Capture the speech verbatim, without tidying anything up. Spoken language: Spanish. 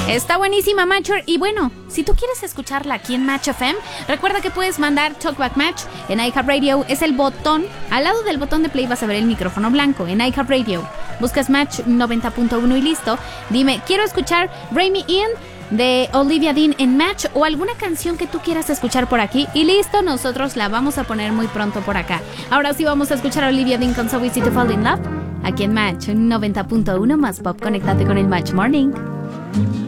Está buenísima, Matcher. Y bueno, si tú quieres escucharla aquí en Match F M, recuerda que puedes mandar Talkback Match en iHeartRadio. Es el botón, al lado del botón de play vas a ver el micrófono blanco en iHeartRadio. Buscas Match noventa punto uno y listo. Dime, quiero escuchar Bring Me In de Olivia Dean en Match o alguna canción que tú quieras escuchar por aquí y listo, nosotros la vamos a poner muy pronto por acá. Ahora sí vamos a escuchar a Olivia Dean con So Easy to Fall in Love aquí en Match noventa punto uno más pop. Conéctate con el Match Morning.